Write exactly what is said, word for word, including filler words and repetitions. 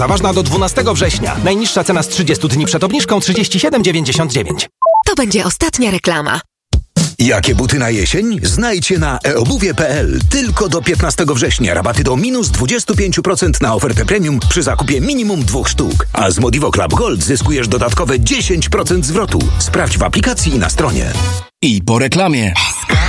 Ważna do dwunastego września. Najniższa cena z trzydziestu dni przed obniżką trzydzieści siedem dziewięćdziesiąt dziewięć. To będzie ostatnia reklama. Jakie buty na jesień? Znajdźcie na e obuwie kropka p l. Tylko do piętnastego września rabaty do minus dwadzieścia pięć procent na ofertę premium przy zakupie minimum dwóch sztuk. A z Modivo Club Gold zyskujesz dodatkowe dziesięć procent zwrotu. Sprawdź w aplikacji i na stronie. I po reklamie.